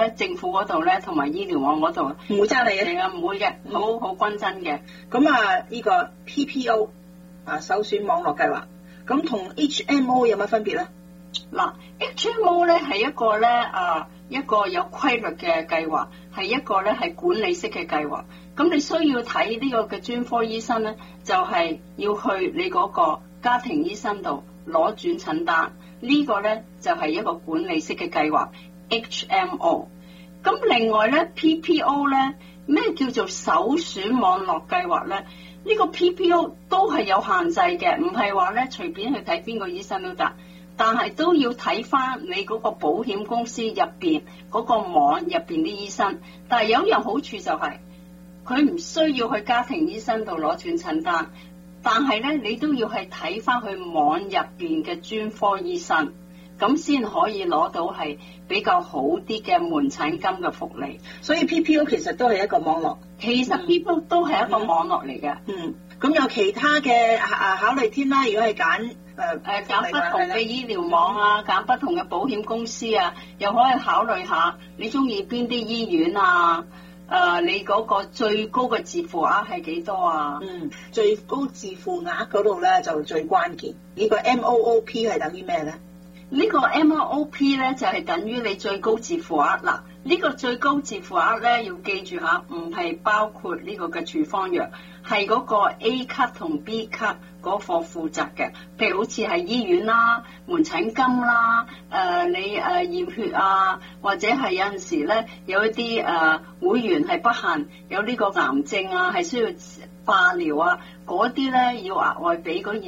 咧政府嗰度咧同埋醫療網嗰度唔會爭你嘅， 唔會嘅，好均真嘅。 咁啊，呢個 PPO 啊首選網絡計劃，咁同 HMO 有乜分別咧？ 嗱 ，HMO 咧係一個咧一個有規律嘅計劃，係一個咧係管理式嘅計劃。咁你需要睇呢個嘅專科醫生咧，就係要去你嗰個家庭醫生度攞轉診單。呢個咧就係一個管理式嘅計劃 HMO。咁另外咧 PPO 咧，咩叫做首選網絡計劃咧？呢個 PPO 都係有限制嘅，唔係話咧隨便去睇邊個醫生都得。但係都要睇翻你嗰個保險公司入邊嗰個網入邊啲醫生，但係有一樣好處就係佢唔需要去家庭醫生度攞轉診單，但係咧你都要係睇翻佢網入邊嘅專科醫生，咁先可以攞到係比較好啲嘅門診金嘅福利。 所以 PPO 其實都係一個網絡， 其實 PPO 都係一個網絡嚟嘅。 咁有其他嘅考慮添啦。如果係揀揀不同嘅醫療網啊，揀不同嘅保險公司啊，又可以考慮下你中意邊啲醫院啊？你嗰個最高嘅自付額係幾多啊？ 最高自付額嗰度咧就最關鍵。呢個 MOOP 係等於咩咧？ 呢個 MOOP 咧就係等於你最高自付額。嗱，呢個最高自付額咧要記住下，唔係包括呢個嘅處方藥，係嗰個 A 級同 B 級嗰個負責嘅。譬如好似係醫院啦、門診金啦、你驗血啊，或者係有陣時咧有一啲會員係不幸有呢個癌症啊，係需要化療啊，嗰啲咧要額外俾嗰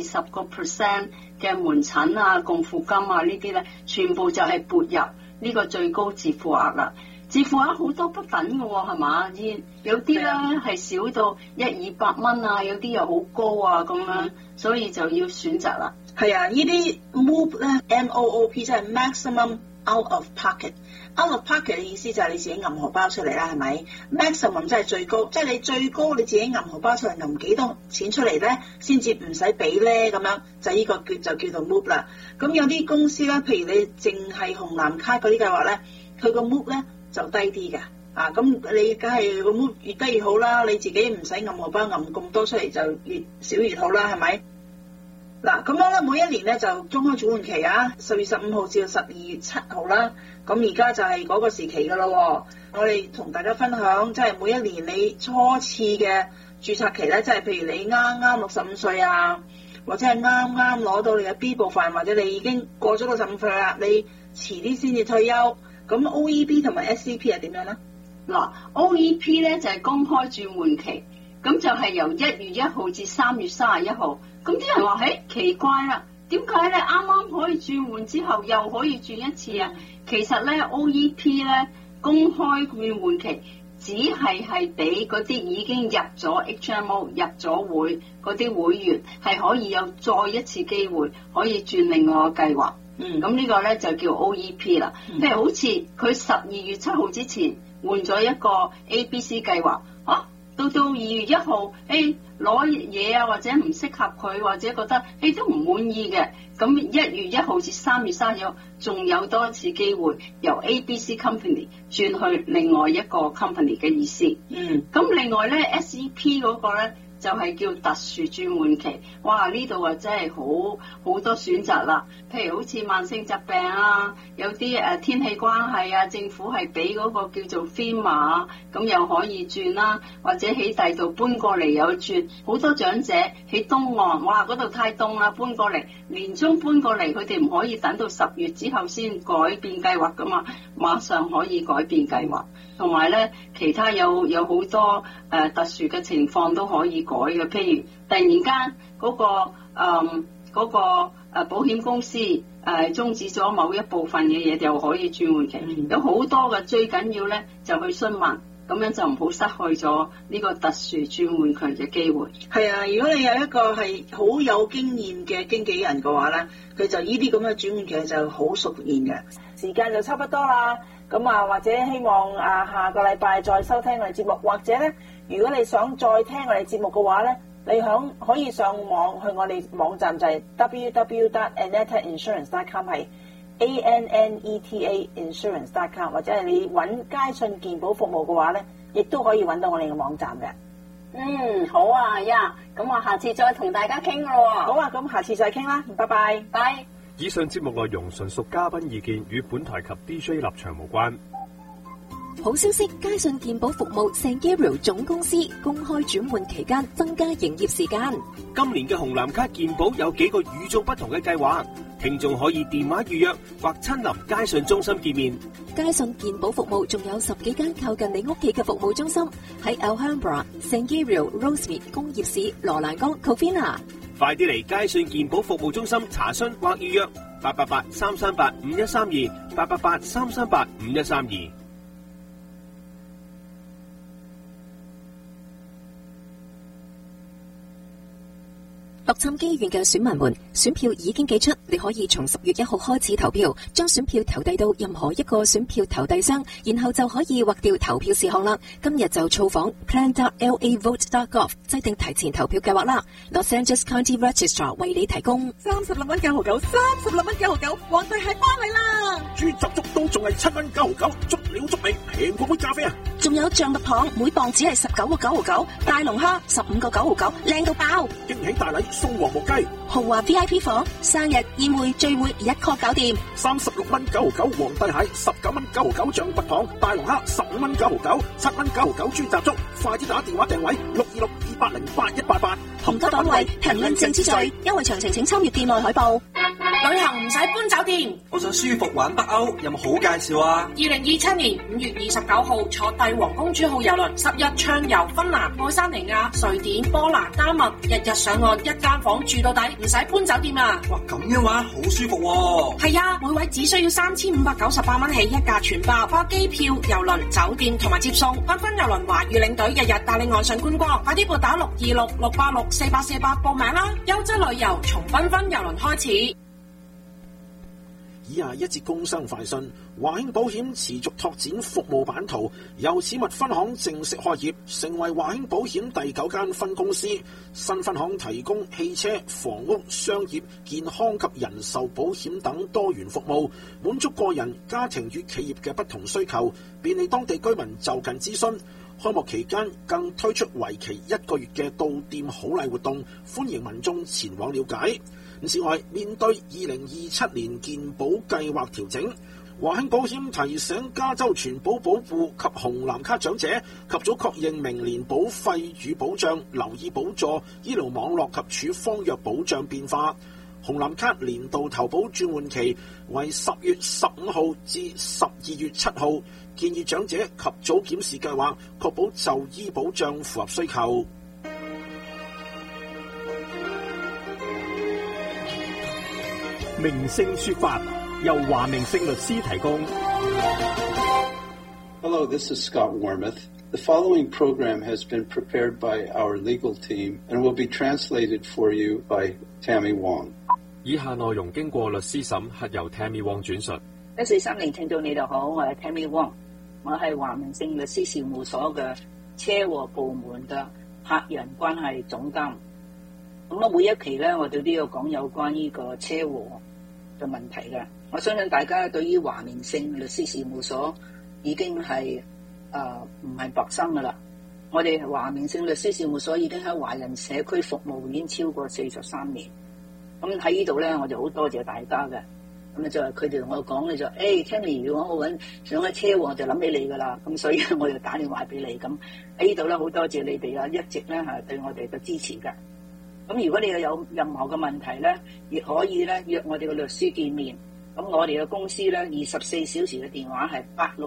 20%嘅門診啊、共付金啊呢啲咧，全部就係撥入呢個最高自付額啦。自付額好多不等嘅喎，係嘛？有啲咧係少到100-200蚊啊，有啲又好高啊咁樣，所以就要選擇啦。 係啊，呢啲 MOOP 咧 MOOP 即係 maximum out of pocket。out of pocket 嘅意思就係你自己揞荷包出嚟啦，係咪 ？maximum 即係最高，即係你最高你自己揞荷包出嚟揞幾多錢出嚟咧，先至唔使俾咧咁樣，就呢個就叫做 MOOP 啦。咁有啲公司咧，譬如你淨係紅藍卡嗰啲計劃咧，佢個 MOOP 咧就低啲嘅。咁你梗係個 MOOP 越低越好啦，你自己唔使揞荷包揞咁多出嚟就越少越好啦，係咪？嗱，咁樣咧，每一年咧就中開轉換期啊，10月15號至到12月7號啦。咁而家就係嗰個時期噶咯。我哋同大家分享，即係每一年你初次嘅註冊期咧，即係譬如你啱啱65歲啊，或者係啱啱攞到你嘅 B 部分，或者你已經過咗65歲啦，你遲啲先至退休。咁 OEP 同埋 SCP 係點樣咧？ 嗱 ，OEP 咧就係公開轉換期，咁就係由1月1號至3月31號。咁啲人話：奇怪啦，點解咧啱啱可以轉換之後又可以轉一次啊？其實咧 OEP 咧公開轉換期只係俾嗰啲已經入咗 HMO 入咗會嗰啲會員係可以有再一次機會可以轉另外個計劃。咁呢個咧就叫 OEP 啦。譬如好似佢12月7號之前換咗一個 ABC 計劃，到2月1號，攞嘢啊，或者唔適合佢，或者覺得都唔滿意嘅，咁1月1號至3月31號仲有多一次機會由 ABC company 轉去另外一個 company 嘅意思。咁另外咧 SEP 嗰個咧就係叫特殊轉換期。哇！呢度啊真係好多選擇啦。譬如好似慢性疾病啊，有啲天氣關係啊，政府係俾嗰個叫做 FEMA，咁又可以轉啦，或者喺第度搬過嚟有轉。好多長者喺東岸，哇！嗰度太凍啦，搬過嚟，年中搬過嚟，佢哋唔可以等到10月之後先改變計劃噶嘛，馬上可以改變計劃。同埋咧，其他有好多特殊嘅情況都可以改嘅，譬如突然間嗰個保險公司終止咗某一部分嘅嘢，就可以轉換期。有好多嘅，最緊要咧就去詢問，咁樣就唔好失去咗呢個特殊轉換期嘅機會。係啊，如果你有一個係好有經驗嘅經紀人嘅話咧，佢就呢啲咁嘅轉換期就好熟練嘅。時間就差不多啦。咁或者希望下個禮拜再收聽我哋節目，或者咧，如果你想再聽我哋節目嘅話咧，你可以上網去我哋網站就係 www.annetteinsurance.com， 係 ANNETA Insurance.com， 或者係你揾佳信健保服務嘅話咧，亦都可以揾到我哋嘅網站嘅。 好啊呀，咁我下次再同大家傾咯。 好啊，咁下次再傾啦，拜拜。 拜。 以上節目內容純屬嘉賓意見，與本台及 DJ 立場無關。 好消息，佳信健保服務 San Gabriel 總公司公開轉換期間增加營業時間。 今年嘅紅藍卡健保有幾個與眾不同嘅計劃，聽眾可以電話預約或親臨佳信中心見面。 佳信健保服務仲有10幾間靠近你屋企嘅服務中心，喺 Alhambra、San Gabriel、Rosemead 工業市、羅蘭崗、Covina。 快啲嚟佳信健保服務中心查詢或預約，888-338-5132 888-338-5132。 洛杉磯縣嘅選民們，選票已經寄出，你可以從10月1號開始投票，將選票投遞到任何一個選票投遞箱，然後就可以劃掉投票事項啦。今日就造訪 plan.lavote.gov 制定提前投票計劃啦。Los Angeles County Registrar 為你提供 36蚊9毫9 36蚊9毫9，皇帝係翻嚟啦！ 豬雜粥都仲係7蚊9毫9，足料足味，平過杯咖啡啊！ 仲有象拔蚌，每磅只係19個9毫9，大龍蝦15個9毫9，靚到爆！ 驚喜大禮送黃木雞， 豪華 VIP 房，生日宴會聚會一 call 搞掂。 36蚊9毫9皇帝蟹，19蚊9毫9象拔蚌，大龍蝦15蚊9毫9，7蚊9毫9豬雜粥，快啲打電話訂位626-280-8188。 紅吉檔位，評論正之最，優惠詳情請參閱店內海報。 旅行唔使搬酒店， 我想舒服玩北歐，有冇好介紹啊 ？2027年5月29號坐帝王公主號郵輪10日暢遊芬蘭、愛沙尼亞、瑞典、波蘭、丹麥，日日上岸一間房住到底，唔使搬酒店啊！ 哇，咁嘅話好舒服喎！ 係啊，每位只需要3598蚊起一價全包，包機票、郵輪、酒店同埋接送。繽紛郵輪華語領隊日日帶你岸上觀光，快啲撥打626-686-4848報名啦！優質旅遊從繽紛郵輪開始。 以下一節工商快訊，華興保險持續拓展服務版圖，由此物分行正式開業，成為華興保險第9間分公司。新分行提供汽車、房屋、商業、健康及人壽保險等多元服務，滿足個人、家庭與企業嘅不同需求，便利當地居民就近諮詢。開幕期間更推出為期1個月嘅到店好禮活動，歡迎民眾前往了解。此外，面對2027年健保計劃調整，華興保險提醒加州全保保戶及紅藍卡長者及早確認明年保費與保障，留意補助醫療網絡及處方藥保障變化。紅藍卡年度投保轉換期為10月15號至12月7號，建議長者及早檢視計劃，確保就醫保障符合需求。 明星說法由華明勝律師提供。 Hello, this is Scott Warmoth. The following program has been prepared by our legal team and will be translated for you by Tammy Wong. 以下內容經過律師審核，由 Tammy Wong 轉述。 1430聽眾你哋好，我係 Tammy Wong， 我係華明勝律師事務所嘅車禍部門嘅客人關係總監。咁啊，每一期咧，我哋都要講有關呢個車禍嘅問題嘅。我相信大家對於華明勝律師事務所已經係唔係陌生噶啦。我哋華明勝律師事務所已經喺華人社區服務已經超過43年。咁喺呢度咧，我就好多謝大家嘅。咁就係佢哋同我講咧，就Tammy， 如果我想喺車禍，我就諗起你噶啦。咁所以我就打電話俾你。咁喺呢度咧，好多謝你哋啊，一直咧係對我哋嘅支持嘅。咁如果你有任何嘅問題咧，亦可以咧約我哋嘅律師見面。咁我哋嘅公司咧24小時嘅電話係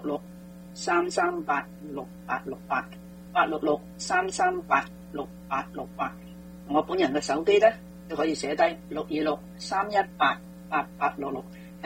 866-338-6868 866-338-6868。我本人嘅手機咧都可以寫低626-318-8866，係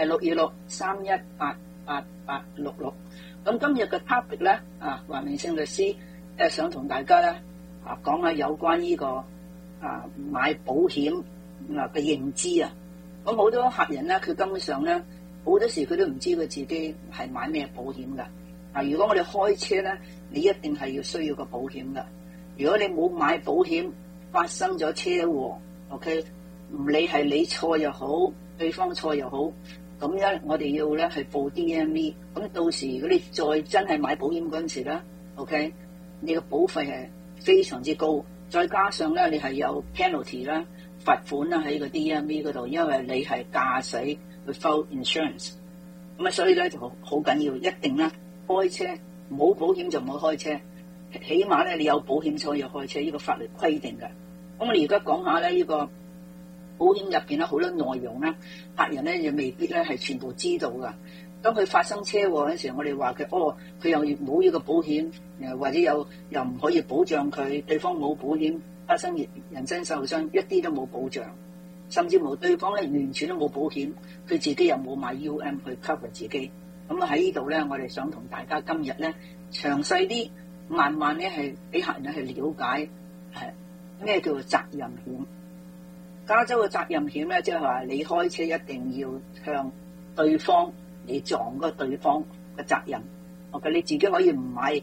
626-318-8866。咁今日嘅 topic 咧華明勝律師想同大家咧講下有關呢個買保險嘅認知啊。咁好多客人咧，佢根本上咧好多時佢都唔知佢自己係買咩保險噶。如果我哋開車咧，你一定係要需要個保險噶。如果你冇買保險，發生咗車禍 ，OK， 唔理係你錯又好，對方錯又好， 咁咧我哋要咧係報 DMV， 咁到時如果你再真係買保險嗰陣時咧 ，OK， 你個保費係非常之高，再加上咧你係有 penalty 啦、罰款啦喺個 DMV 嗰度，因為你係駕駛 without insurance， 咁啊所以咧就好緊要，一定咧開車冇保險就唔好開車，起碼咧你有保險先可以開車，呢個法律規定嘅。咁我哋而家講下咧呢個保險入邊咧好多內容咧，客人咧又未必咧係全部知道噶。當佢發生車禍嗰陣時，我哋話佢佢又冇呢個保險，或者又唔可以保障佢，對方冇保險，發生人身受傷一啲都冇保障，甚至乎對方咧完全都冇保險，佢自己又冇買 UM 去 cover 自己。咁啊喺呢度咧，我哋想同大家今日咧詳細啲，慢慢咧係俾客人咧去了解係咩叫做責任險。加州嘅責任險咧，即係話你開車一定要向對方，你撞嗰對方嘅責任。OK， 你自己可以唔買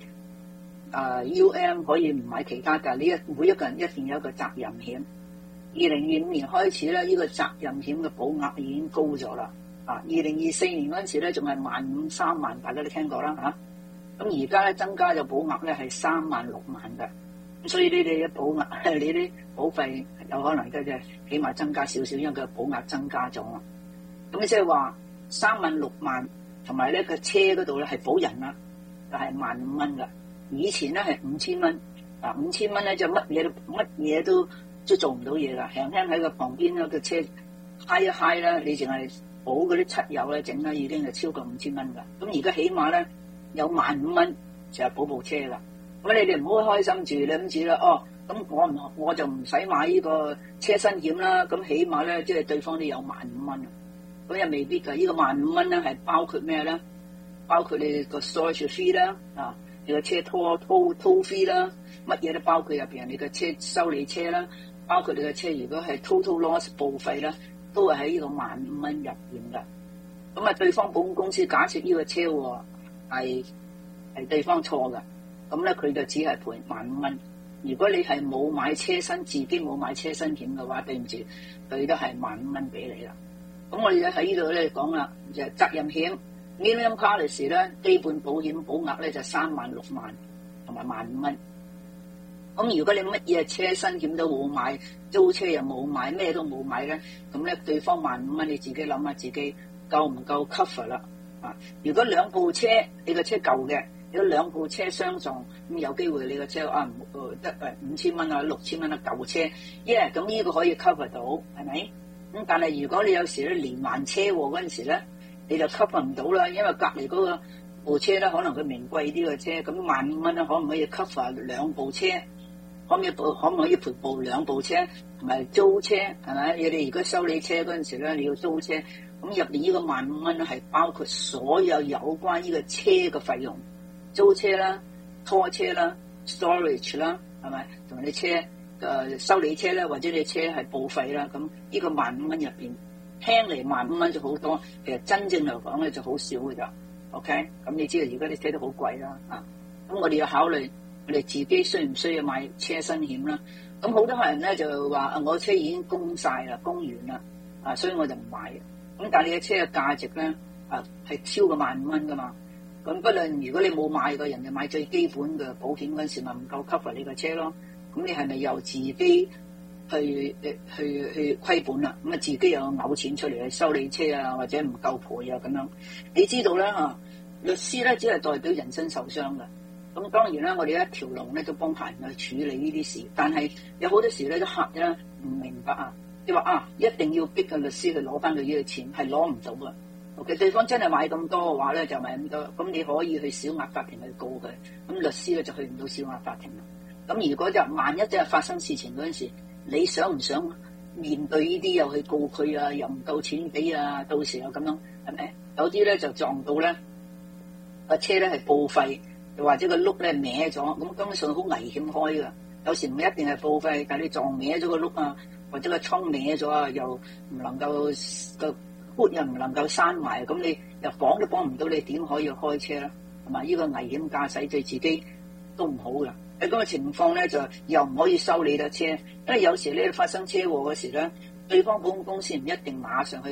UM， 可以唔買其他㗎。你每一個人一定有一個責任險。2025年開始咧，呢個責任險嘅保額已經高咗啦。2024年嗰陣時咧，仲係15,000、30,000，大家都聽過啦嚇。咁而家咧增加咗保額咧係36,000嘅。咁所以你哋嘅保額，你啲保費有可能嘅起碼增加少少，因為佢保額增加咗啦。咁即係話36,000，同埋咧個車嗰度咧係保人啦，就係15,000蚊噶。以前咧係5,000蚊，5,000蚊咧就乜嘢都做唔到嘢噶，輕輕喺個旁邊咧個車揩一揩啦，你淨係保嗰啲漆油咧整咧已經係超過5,000蚊噶。咁而家起碼咧有15,000蚊就係保部車啦。咁你哋唔好開心住，你諗住啦，咁我就唔使買呢個車身險啦。咁起碼咧，即係對方都有15,000蚊，咁又未必㗎。呢個15,000蚊咧係包括咩咧？包括你個 storage fee 啦，你個車拖 fee 啦，乜嘢都包括入邊。你個車修理車啦，包括你個車如果係 total loss 報廢啦，都係喺呢個15,000蚊入邊㗎。咁啊，對方保險公司假設呢個車禍係對方錯㗎。咁咧，佢就只係賠15,000蚊。如果你係冇買車身，自己冇買車身險嘅話，對唔住，佢都係15,000蚊俾你啦。咁我哋喺呢度咧講啦，就係責任險 minimum policy 咧，基本保險保額咧就36,000同埋15,000蚊。咁如果你乜嘢車身險都冇買，租車又冇買，咩都冇買咧，咁咧對方15,000蚊，你自己諗下自己夠唔夠 cover 啦？如果兩部車，你個車舊嘅。有兩部車相撞，咁有機會你個車得5,000蚊啊、6,000蚊啊舊車，咁呢個可以 cover 到，係咪？咁但係如果你有時咧連環車禍嗰陣時咧，你就 cover 唔到啦，因為隔離嗰個部車咧可能佢名貴啲嘅車，咁15,000蚊咧可唔可以 cover 兩部車？可唔可以賠付兩部車同埋租車係咪？你哋如果修理車嗰陣時咧，你要租車，咁入邊呢個15,000蚊咧係包括所有有關呢個車嘅費用。租車啦、拖車啦、storage 啦，係咪？同埋你車修理車啦，或者你車係報廢啦，咁呢個15,000蚊入邊，聽嚟15,000蚊就好多，其實真正嚟講咧就好少嘅咋。OK， 咁你知道而家啲車都好貴啦，咁我哋要考慮我哋自己需唔需要買車身險啦。咁好多客人咧就話我車已經供晒啦、供完啦，所以我就唔買嘅。咁但係你嘅車嘅價值咧係超過15,000蚊噶嘛。咁不論如果你冇買過，人哋買最基本嘅保險嗰陣時，咪唔夠 cover 你個車咯。咁你係咪又自己去虧本啦？咁啊自己又嘔錢出嚟去修理車啊，或者唔夠賠啊咁樣？你知道啦律師咧只係代表人身受傷嘅。咁當然啦，我哋一條龍咧都幫客人去處理呢啲事，但係有好多時咧啲客咧唔明白你話一定要逼個律師去攞翻佢呢個錢，係攞唔到嘅。OK， 對方真係買咁多嘅話咧，就買咁多，咁你可以去小額法庭去告佢，咁律師咧就去唔到小額法庭啦。咁如果就萬一真係發生事情嗰陣時，你想唔想面對呢啲又去告佢啊？又唔夠錢俾啊？到時又咁樣係咪？有啲咧就撞到咧個車咧係報廢，又或者個轆咧歪咗，咁根本上好危險開噶。有時唔一定係報廢，但係你撞歪咗個轆啊，或者個窗歪咗啊，又唔能夠個豁又唔能夠閂埋，咁你又綁都綁唔到，你點可以開車咧？係嘛？呢個危險駕駛對自己都唔好噶。喺咁嘅情況咧，就又唔可以收你架車，因為有時咧發生車禍嗰時咧，對方保險公司唔一定馬上去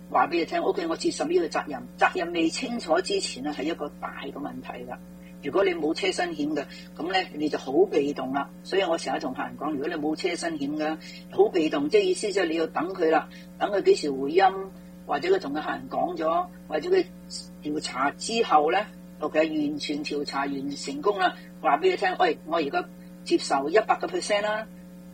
話俾你聽 ，OK， 我接受呢個責任未清楚之前咧係一個大嘅問題㗎。如果你冇車身險嘅，咁咧你就好被動啦。所以我成日同客人講，如果你冇車身險嘅，好被動，即係意思即係你要等佢啦，等佢幾時回音，或者佢同個客人講咗，或者佢調查之後咧 ，OK， 完全調查完成功啦，話俾你聽，喂，我而家接受100% 啦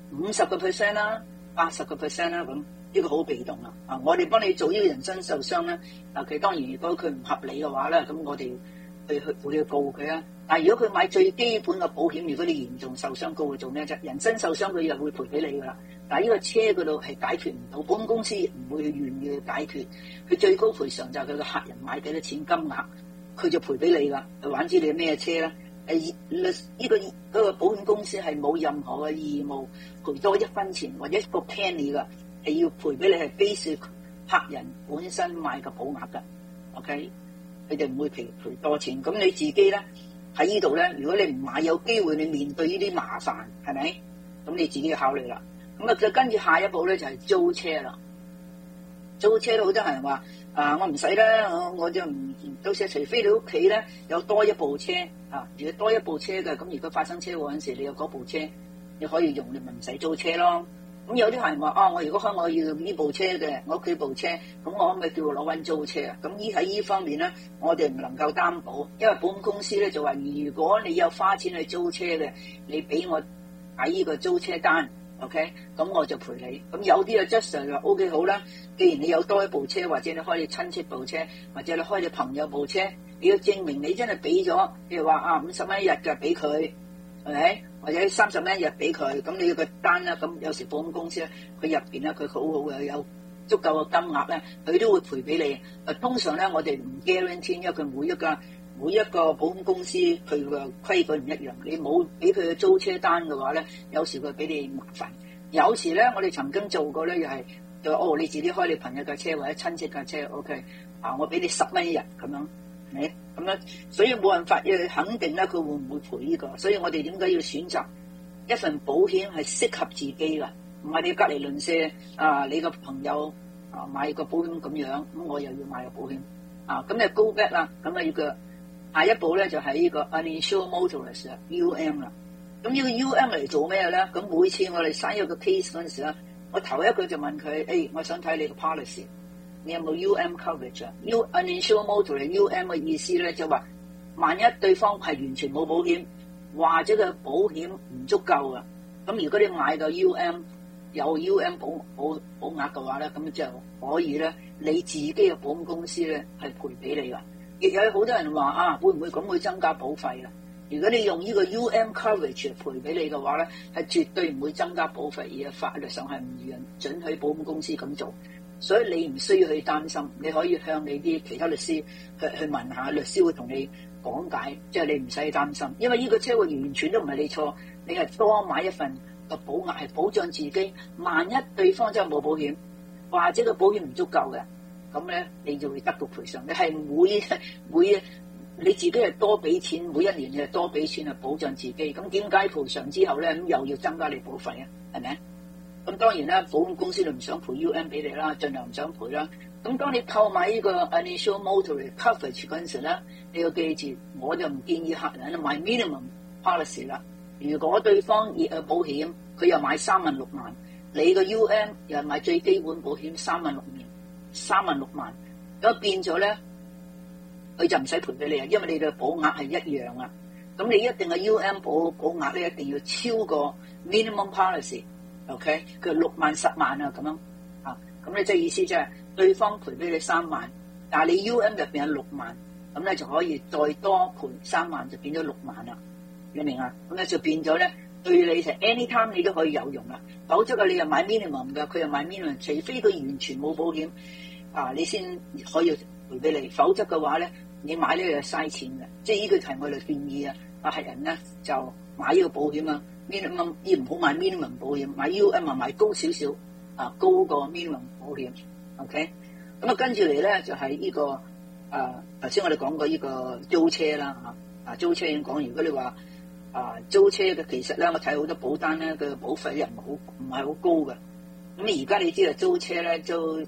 ，50% 啦，80% 啦，咁呢個好被動啦。啊，我哋幫你做呢個人身受傷咧，佢當然如果佢唔合理嘅話咧，咁我哋會去告佢啊！但係如果佢買最基本嘅保險，如果你嚴重受傷，告佢做咩啫？人身受傷佢又會賠俾你噶啦。但係呢個車嗰度係解決唔到，保險公司唔會願意去解決。佢最高賠償就係佢個客人買幾多錢金額，佢就賠俾你噶。玩知你咩車咧？嗰個保險公司係冇任何嘅義務賠多1分錢或者1個 penny 噶，係要賠俾你係 base 客人本身買嘅保額噶。OK。你哋唔會賠多錢，咁你自己咧喺呢度咧，如果你唔買，有機會你面對呢啲麻煩，係咪？咁你自己要考慮啦。咁啊，跟住下一步咧就係租車啦。租車都好多人話我唔使啦，我就唔到時，除非你屋企咧有多一部車啊，如果多一部車嘅，咁如果發生車禍嗰陣時，你有嗰部車你可以用，你咪唔使租車咯。咁有啲人話我如果我要呢部車嘅，我屋企部車，咁我可唔可以叫佢攞返租車啊？咁喺呢方面咧，我哋唔能夠擔保，因為保險公司咧就話，如果你有花錢去租車嘅，你俾我睇呢個租車單 ，OK， 咁我就賠你。咁有啲啊 just 就 OK 好啦，既然你有多一部車，或者你開你親戚部車，或者你開你朋友部車，你要證明你真係俾咗，譬如話50蚊一日嘅俾佢，係咪？或者30蚊一日俾佢，咁你要個單啦。咁有時保險公司咧，佢入邊咧佢好好嘅，有足夠嘅金額咧，佢都會賠俾你。通常咧，我哋唔 guarantee，因為佢每一個保險公司佢嘅規矩唔一樣。你冇俾佢嘅租車單嘅話咧，有時佢俾你麻煩。有時咧，我哋曾經做過咧，又係就你自己開你朋友嘅車或者親戚嘅車 ，OK， 我俾你10蚊一日咁樣，係咪？咁樣，所以冇辦法要肯定咧，佢會唔會賠呢個？所以我哋點解要選擇一份保險係適合自己噶？唔係你隔離鄰舍你個朋友買個保險咁樣，咁我又要買個保險咁就 go back 啦。咁要個下一步咧就係呢個 uninsured motorist UM 啦。咁呢個 UM 嚟做咩咧？咁每次我哋篩咗個 case 嗰陣時咧，我頭一句就問佢：我想睇你個 policy。你有冇 UM coverage 啊 ？uninsured motorist UM 嘅意思咧就話，萬一對方係完全冇保險，或者佢保險唔足夠啊，咁如果你買個 UM 有 UM 保額嘅話咧，咁就可以咧，你自己嘅保險公司咧係賠俾你噶。亦有好多人話會唔會咁會增加保費啊？如果你用呢個 UM coverage 賠俾你嘅話咧，係絕對唔會增加保費，而法律上係唔准許保險公司咁做。所以你唔需要去擔心，你可以向你啲其他律師去問下，律師會同你講解，即係你唔使擔心，因為呢個車禍完全都唔係你錯，你係多買一份個保額係保障自己，萬一對方真係冇保險，或者個保險唔足夠嘅，咁咧你就會得到賠償。你係每你自己係多俾錢，每一年你係多俾錢去保障自己，咁點解賠償之後咧咁又要增加你保費啊？係咪？咁當然啦，保險公司就唔想賠 UM 俾你啦，盡量唔想賠啦。咁當你購買呢個 uninsured motorist coverage 嗰陣時咧，你要記住，我就唔建議客人買 minimum policy 啦。如果對方亦有保險，佢又買36萬，你個 UM 又買最基本保險36萬，咁變咗咧，佢就唔使賠俾你啊，因為你嘅保額係一樣啊。咁你一定係 UM 保額咧，一定要超過 minimum policy。OK， 佢6萬10萬啊咁樣咁你即係意思即係對方賠俾你3萬，但係你 UM 入邊有6萬，咁咧就可以再多賠3萬，就變咗6萬啦。你明啊？咁咧就變咗咧，對你就 anytime 你都可以有用啦。否則你又買 minimum 嘅，佢又買 minimum， 除非佢完全冇保險你先可以賠俾你。否則嘅話咧，你買呢個嘥錢嘅。即係呢個係我哋建議客人咧就買呢個保險啊。minimum 要唔好買 minimum 保險，買 UM 買高少少高過 minimum 保險 ，OK？ 咁跟住嚟咧就係呢個頭先我哋講過呢個租車啦租車已經講，如果你話租車嘅，其實咧我睇好多保單咧，佢保費又唔係好高嘅。咁而家你知租車咧租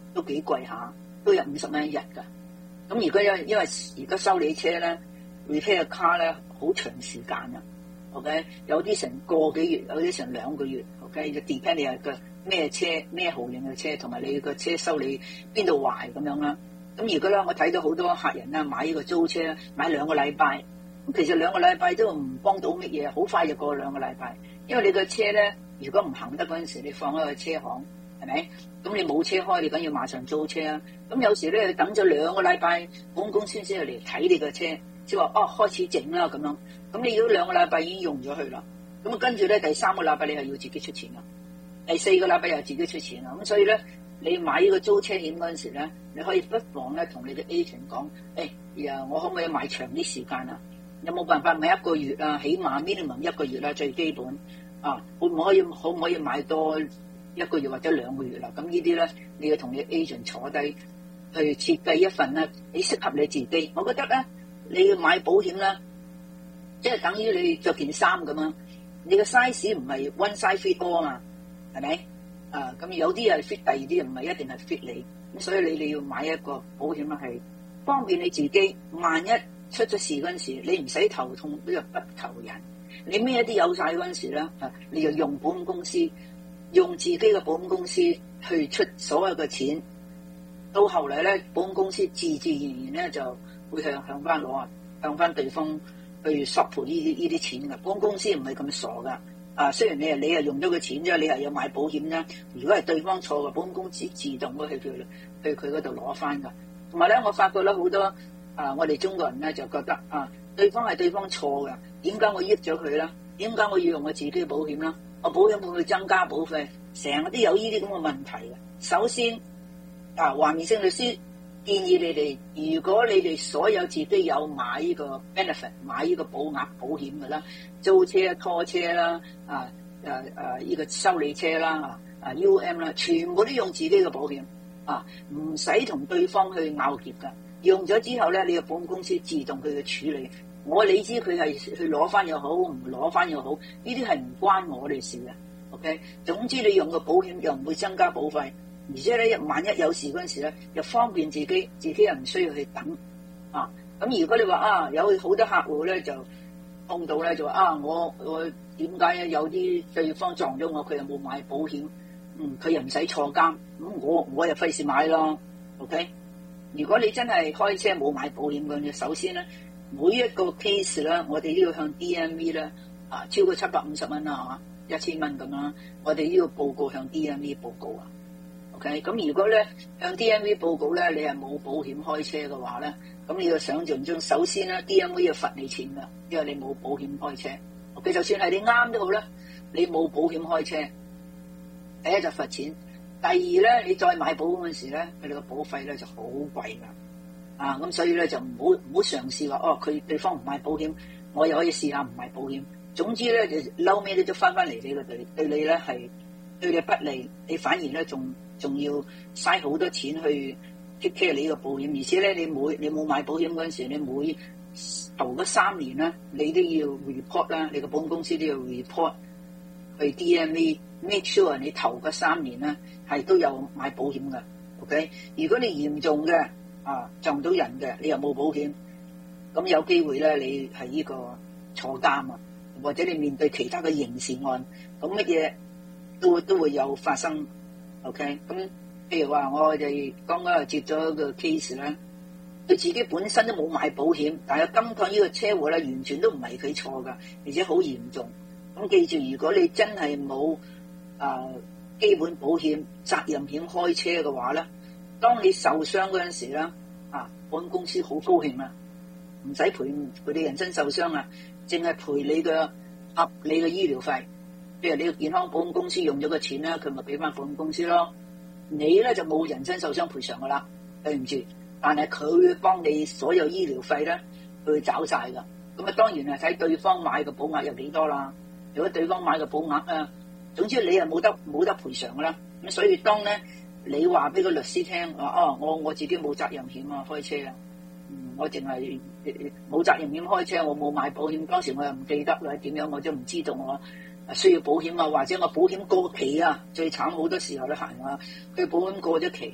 都幾貴下，都有50蚊一日㗎。咁如果因為而家修理車咧 repair 嘅卡咧好長時間啊 ，OK， 有啲成個幾月，有啲成2個月 ，OK， 就 depend 你係個咩車咩號型嘅車，同埋你個車修理邊度壞咁樣啦。咁如果咧我睇到好多客人啦買呢個租車，買2個禮拜，咁其實2個禮拜都唔幫到乜嘢，好快就過2個禮拜，因為你個車咧如果唔行得嗰陣時，你放喺個車行。係咪？咁你冇車開，你梗要馬上租車啊！咁有時咧，等咗2個禮拜，保險公司先嚟睇你個車，即係話開始整啦咁樣。咁你如果2個禮拜已經用咗去啦，咁啊跟住咧第3個禮拜你係要自己出錢啦，第4個禮拜又自己出錢啦。咁所以咧，你買呢個租車險嗰陣時咧，你可以不妨咧同你嘅 agent 講，我可唔可以買長啲時間啊？有冇辦法買1個月啊？起碼 minimum 1個月啦，最基本啊，可唔可以買多1個月或者2個月啦？咁呢啲咧，你要同你 agent 坐低去設計一份咧，你適合你自己。我覺得咧，你要買保險啦，即係等於你着件衫咁啊，你個 size 唔係 one size fit all 啊嘛，係咪？咁有啲係 fit 第二啲，唔係一定係 fit 你。咁所以你要買一個保險啦，係方便你自己。萬一出咗事嗰陣時，你唔使頭痛，呢個不求人。你咩啲有晒嗰陣時咧，你就用保險公司。用自己嘅保險公司去出所有嘅錢，到後嚟咧，保險公司自然咧就會向翻攞，向翻對方去索賠呢啲錢嘅。保險公司唔係咁傻噶，雖然你係用咗個錢啫，你係要買保險啫。如果係對方錯嘅，保險公司自動會去佢嗰度攞翻噶。同埋咧，我發覺咧好多我哋中國人咧就覺得對方係對方錯嘅，點解我益咗佢咧？點解我要用我自己嘅保險啦？我保險會唔會增加保費？成日都有呢啲咁嘅問題嘅。首先，華明勝律師建議你哋，如果你哋所有自己有買呢個 benefit， 買呢個保額保險嘅啦，租車、拖車啦，呢個修理車啦，UM 啦，全部都用自己嘅保險唔使同對方去拗撬㗎。用咗之後咧，你個保險公司自動去處理。你知佢係去攞翻又好，唔攞翻又好，呢啲係唔關我哋事嘅。OK， 總之你用個保險又唔會增加保費，而且咧萬一有事嗰陣時咧，又方便自己又唔需要去等咁如果你話有好多客戶咧就碰到咧就話我點解有啲對方撞咗我，佢又冇買保險，佢又唔使坐監，咁我又費事買咯。OK， 如果你真係開車冇買保險嘅，首先咧。每一個 case 咧，我哋都要向 DMV 咧超過750蚊啦，1000蚊咁啦，我哋都要報告向 DMV 報告啊。OK， 咁如果咧向 DMV 報告咧，你係冇保險開車嘅話咧，咁你要想象中，首先咧 DMV 要罰你錢噶，因為你冇保險開車。OK， 就算係你啱都好啦，你冇保險開車，第一就罰錢，第二咧你再買保險嗰時咧，佢哋個保費咧就好貴噶。咁所以咧就唔好嘗試話佢對方唔買保險，我又可以試下唔買保險。總之咧就嬲尾你都翻嚟你個對你咧係對你不利，你反而咧仲要嘥好多錢去 take care 你呢個保險，而且咧你冇買保險嗰陣時，你每頭嗰3年咧，你都要 report 啦，你個保險公司都要 report 去 DMV，make sure 你頭嗰3年咧係都有買保險噶。OK， 如果你嚴重嘅撞到人嘅，你又冇保險，咁有機會咧，你係呢個坐監啊，或者你面對其他嘅刑事案，咁乜嘢都會有發生。OK， 咁譬如話我哋剛剛又接咗一個 case 咧，佢自己本身都冇買保險，但係今趟呢個車禍咧，完全都唔係佢錯噶，而且好嚴重。咁記住，如果你真係冇基本保險、責任險開車嘅話咧，當你受傷嗰陣時咧，保險公司好高興啊，唔使賠你人身受傷啊，淨係賠你嘅合理嘅醫療費。譬如你個健康保險公司用咗個錢咧，佢咪俾翻保險公司咯。你咧就冇人身受傷賠償噶啦，對唔住。但係佢會幫你所有醫療費咧去找晒噶。咁啊，當然係睇對方買嘅保額有幾多啦。如果對方買嘅保額啊，總之你係冇得賠償噶啦。咁所以當咧。你話俾個律師聽，我自己冇責任險啊，開車啊，我淨係冇責任險開車，我冇買保險，當時我又唔記得啦，點樣我都唔知道我需要保險啊，或者我保險過期啊，最慘好多時候都行啊，佢保險過咗期，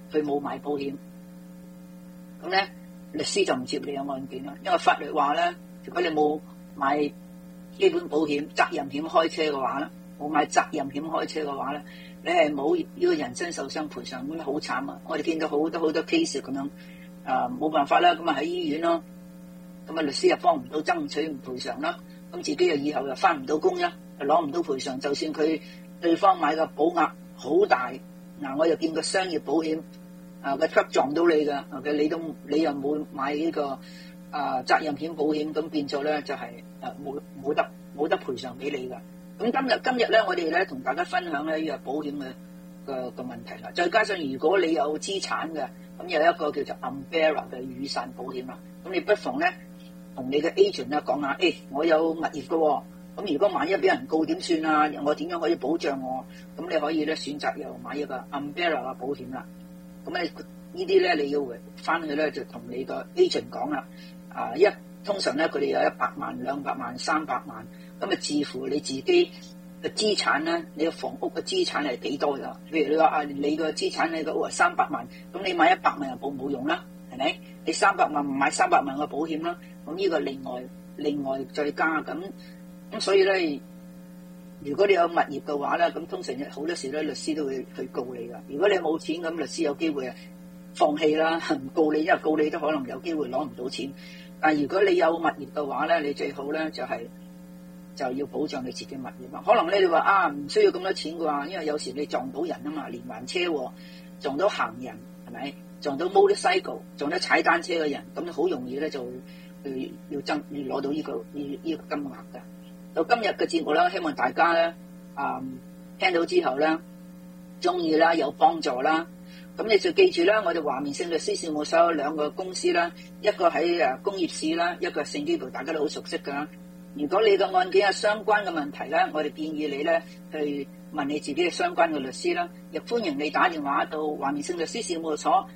佢冇買保險，咁咧律師就唔接你嘅案件啦。因為法律話咧，如果你冇買基本保險、責任險開車嘅話咧，冇買責任險開車嘅話咧，你係冇呢個人身受傷賠償，咁好慘啊！我哋見到好多 case 咁樣，冇辦法啦，咁喺醫院咯，咁律師又幫唔到，爭取唔賠償啦，咁自己又以後又翻唔到工啦，又攞唔到賠償，就算佢對方買嘅保額好大，我又見過商業保險，個 truck 撞到你㗎，你又冇買呢個責任險保險，咁變咗咧就係冇得賠償俾你㗎。咁今日咧，我哋咧同大家分享咧呢個保險嘅問題啦。再加上如果你有資產嘅，咁有一個叫做 umbrella 嘅雨傘保險啦。咁你不妨咧同你嘅 agent 咧講下，我有物業嘅喎，咁如果萬一俾人告點算啊？我點樣可以保障我？咁你可以咧選擇又買一個 umbrella 嘅保險啦。咁咧呢啲咧你要翻去咧就同你個 agent 講啦。通常咧佢哋有100萬、200萬、300萬。咁視乎你自己嘅資產咧，你個房屋嘅資產係幾多㗎？譬如你話你個資產你個屋係300萬，咁你買100萬又冇用啦，係咪？你300萬唔買300萬嘅保險啦，咁呢個另外再加咁所以咧，如果你有物業嘅話咧，咁通常好多時咧律師都會去告你㗎。如果你冇錢，咁律師有機會放棄啦，唔告你，因為告你都可能有機會攞唔到錢。但係如果你有物業嘅話咧，你最好咧就要保障你自己物業啦。可能咧你話唔需要咁多錢啩，因為有時你撞到人啊嘛，連環車禍撞到行人係咪？撞到 motorcycle 撞到踩單車嘅人，咁好容易咧就要攞到呢個金額㗎。到今日嘅節目啦，希望大家咧聽到之後咧中意啦，有幫助啦。咁你就記住啦，我哋華明勝律師事務所有2個公司啦，一個喺工業市啦，一個係聖基道，大家都好熟悉㗎啦。如果你嘅案件有相關嘅問題咧，我哋建議你咧去問你自己嘅相關嘅律師啦，亦歡迎你打電話到華明勝律師事務所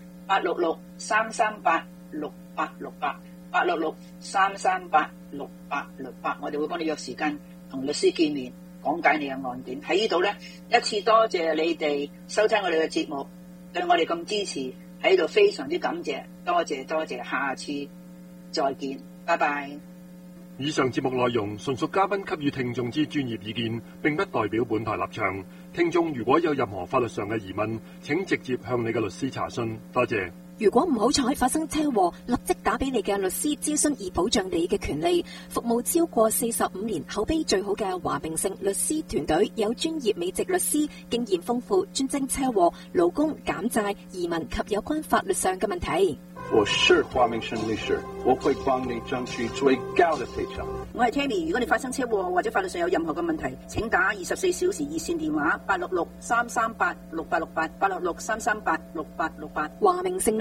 866-338-6868，866-338-6868，我哋會幫你約時間同律師見面，講解你嘅案件。喺呢度咧，一次多謝你哋收聽我哋嘅節目，對我哋咁支持，喺度非常之感謝，多謝，下次再見，拜拜。 以上節目內容純屬嘉賓給予聽眾之專業意見，並不代表本台立場。聽眾如果有任何法律上嘅疑問，請直接向你嘅律師查詢。多謝。 如果唔好彩發生車禍，立即打俾你嘅律師諮詢，以保障你嘅權利。服務超過45年，口碑最好嘅華明勝律師團隊，有專業美籍律師，經驗豐富，專精車禍、勞工、減債、移民及有關法律上嘅問題。 我是華明勝律師，我會幫你爭取最高的賠償。 我係 Tammy， 如果你發生車禍或者法律上有任何嘅問題，請打24小時熱線電話866-338-6868，866-338-6868。 華明勝律